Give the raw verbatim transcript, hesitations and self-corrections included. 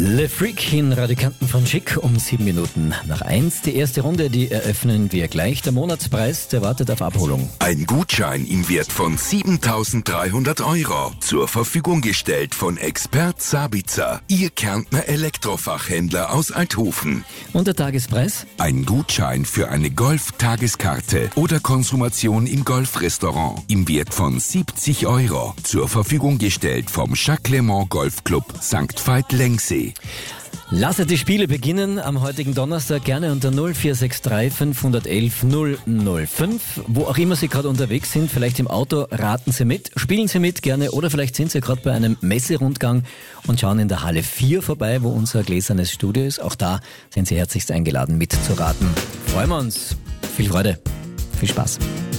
Le Freak in Radikanten von Schick um sieben Minuten nach eins. Die erste Runde, die eröffnen wir gleich. Der Monatspreis, der wartet auf Abholung. Ein Gutschein im Wert von siebentausenddreihundert Euro. Zur Verfügung gestellt von Expert Sabitzer, Ihr Kärntner Elektrofachhändler aus Althofen. Und der Tagespreis? Ein Gutschein für eine Golf-Tageskarte oder Konsumation im Golfrestaurant im Wert von siebzig Euro. Zur Verfügung gestellt vom Jacques Le Mans Golfclub Sankt Veit-Lengsee. Lasset die Spiele beginnen am heutigen Donnerstag gerne unter null vier sechs drei fünf eins eins null null fünf. Wo auch immer Sie gerade unterwegs sind, vielleicht im Auto, raten Sie mit, spielen Sie mit gerne oder vielleicht sind Sie gerade bei einem Messerundgang und schauen in der Halle vier vorbei, wo unser gläsernes Studio ist. Auch da sind Sie herzlichst eingeladen mitzuraten. Freuen wir uns. Viel Freude. Viel Spaß.